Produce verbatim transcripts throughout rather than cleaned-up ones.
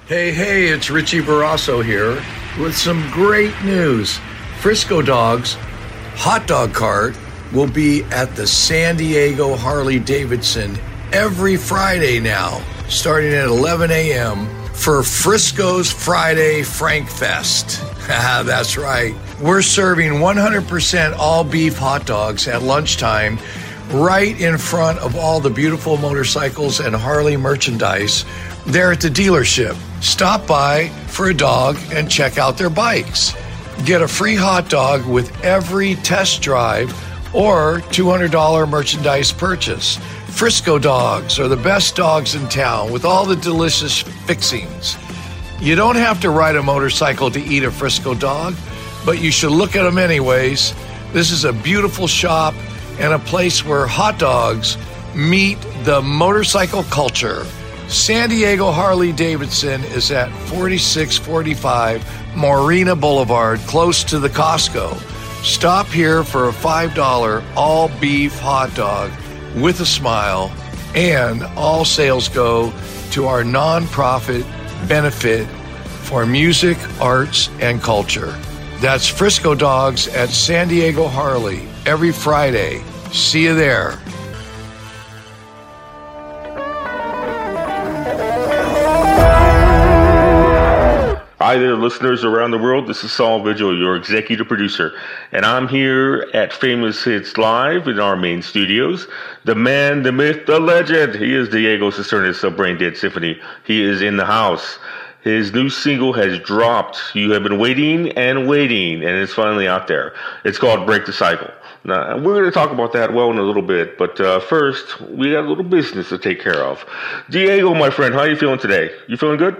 Hey, hey, it's Richie Barrasso here with some great news. Frisco Dogs hot dog cart will be at the San Diego Harley-Davidson every Friday now, starting at eleven a.m. for Frisco's Friday Frank Fest. That's right. We're serving one hundred percent all beef hot dogs at lunchtime right in front of all the beautiful motorcycles and Harley merchandise there at the dealership. Stop by for a dog and check out their bikes. Get a free hot dog with every test drive or two hundred dollars merchandise purchase. Frisco Dogs are the best dogs in town with all the delicious fixings. You don't have to ride a motorcycle to eat a Frisco dog, but you should look at them anyways. This is a beautiful shop and a place where hot dogs meet the motorcycle culture. San Diego Harley-Davidson is at forty-six forty-five Marina Boulevard, close to the Costco. Stop here for a five dollars all-beef hot dog with a smile, and all sales go to our nonprofit benefit for music, arts, and culture. That's Frisco Dogs at San Diego Harley every Friday. See you there. Hi there, listeners around the world. This is Saul Vigil, your executive producer, and I'm here at Famous Hits Live in our main studios. The man, the myth, the legend. He is Diego Cisternas of Brain Dead Symphony. He is in the house. His new single has dropped. You have been waiting and waiting, and it's finally out there. It's called Break the Cycle. Now, we're going to talk about that well in a little bit, but uh, first, we got a little business to take care of. Diego, my friend, how are you feeling today? You feeling good?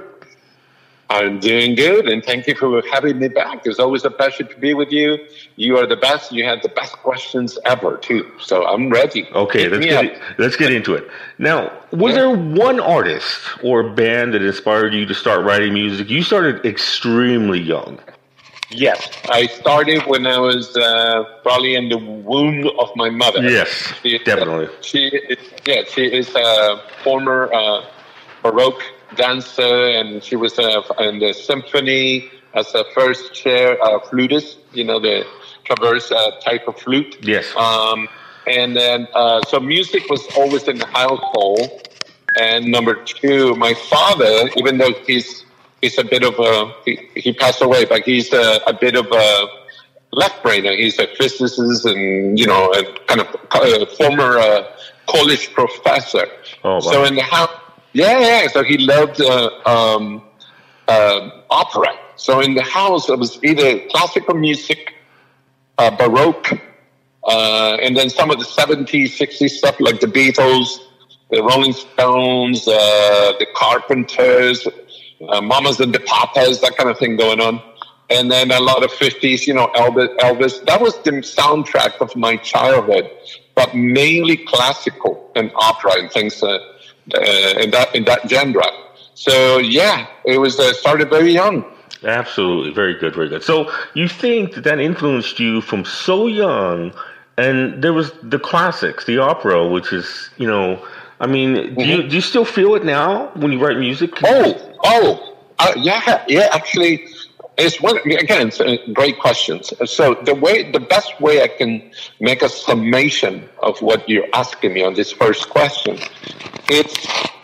I'm doing good, and thank you for having me back. It's always a pleasure to be with you. You are the best. You had the best questions ever, too. So I'm ready. Okay, let's get, it, let's get into it. Now, was yeah. there one artist or band that inspired you to start writing music? You started extremely young. Yes, I started when I was uh, probably in the womb of my mother. Yes, she, definitely. She, is, yeah, she is a former uh, Baroque dancer, and she was uh, in the symphony as a first chair uh, flutist, you know, the traverse uh, type of flute. Yes. Um, and then, uh, so music was always in the household. And number two, my father, even though he's he's a bit of a, he, he passed away, but he's a, a bit of a left-brainer. He's a physicist and, you know, a kind of a former uh, college professor. Oh, wow. So in the house, Yeah, yeah. So he loved uh, um, uh, opera. So in the house, it was either classical music, uh, Baroque, uh, and then some of the seventies, sixties stuff like the Beatles, the Rolling Stones, uh, the Carpenters, uh, Mamas and the Papas, that kind of thing going on. And then a lot of fifties, you know, Elvis. Elvis. That was the soundtrack of my childhood, but mainly classical and opera and things uh, Uh, in that in that genre. So yeah, it was uh, started very young. Absolutely, very good, very good. So you think that that influenced you from so young, and there was the classics, the opera, which is, you know, I mean, do mm-hmm. you do you still feel it now when you write music? Oh, oh, uh, yeah, yeah. Actually, it's one again. It's a great questions. So the way, the best way I can make a summation of what you're asking me on this first question. It's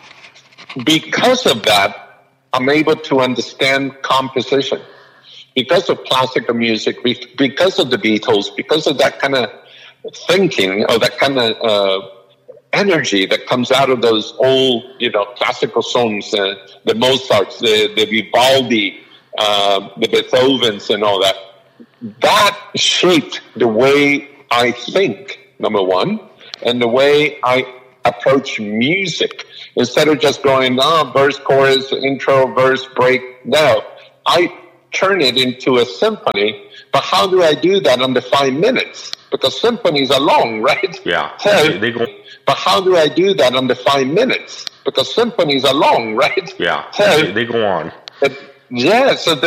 because of that, I'm able to understand composition. Because of classical music, because of the Beatles, because of that kind of thinking or that kind of uh, energy that comes out of those old, you know, classical songs, uh, the Mozarts, the, the Vivaldi, uh, the Beethovens and all that, that shaped the way I think, number one, and the way I approach music. Instead of just going, oh, verse, chorus, intro, verse, break. No, I turn it into a symphony. But how do I do that under five minutes? Because symphonies are long, right? Yeah. So, they, they go- but how do I do that under five minutes? Because symphonies are long, right? Yeah. So, they, they go on. But, yeah, so